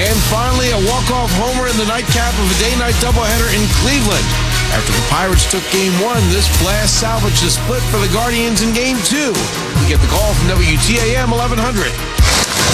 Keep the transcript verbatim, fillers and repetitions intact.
And finally, a walk-off homer in the nightcap of a day-night doubleheader in Cleveland. After the Pirates took Game one, this blast salvaged the split for the Guardians in Game two. We get the call from W T A M eleven hundred.